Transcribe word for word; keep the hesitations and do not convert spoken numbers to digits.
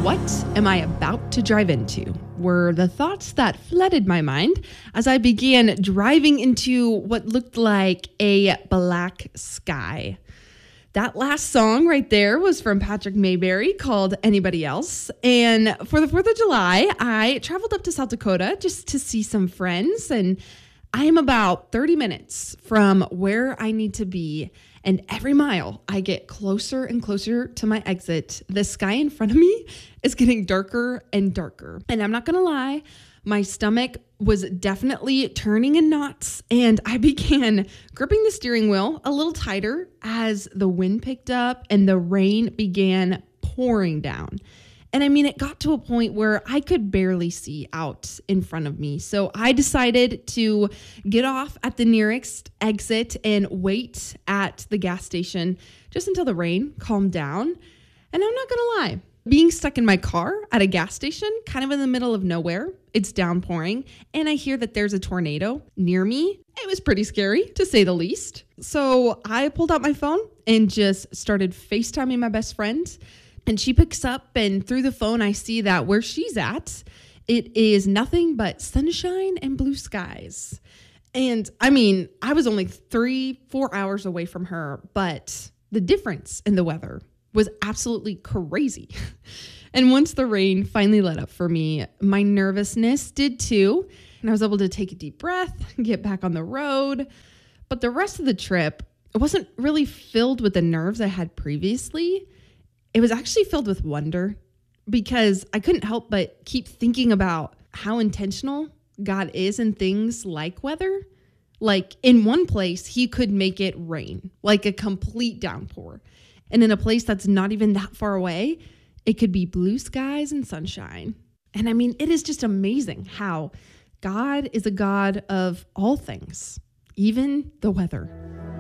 What am I about to drive into? Were the thoughts that flooded my mind as I began driving into what looked like a black sky. That last song right there was from Patrick Mayberry called Anybody Else. And for the fourth of July, I traveled up to South Dakota just to see some friends. And I am about thirty minutes from where I need to be. And every mile I get closer and closer to my exit, the sky in front of me is getting darker and darker. And I'm not going to lie, my stomach was definitely turning in knots, and I began gripping the steering wheel a little tighter as the wind picked up and the rain began pouring down. And I mean, it got to a point where I could barely see out in front of me. So I decided to get off at the nearest exit and wait at the gas station just until the rain calmed down. And I'm not going to lie, being stuck in my car at a gas station, kind of in the middle of nowhere, it's downpouring, and I hear that there's a tornado near me. It was pretty scary, to say the least. So I pulled out my phone and just started FaceTiming my best friend. And she picks up, and through the phone, I see that where she's at, it is nothing but sunshine and blue skies. And I mean, I was only three, four hours away from her, but the difference in the weather was absolutely crazy. And once the rain finally let up for me, my nervousness did too. And I was able to take a deep breath, get back on the road. But the rest of the trip, it wasn't really filled with the nerves I had previously. It was actually filled with wonder because I couldn't help but keep thinking about how intentional God is in things like weather. Like in one place, he could make it rain, like a complete downpour. And in a place that's not even that far away, it could be blue skies and sunshine. And I mean, it is just amazing how God is a God of all things, even the weather.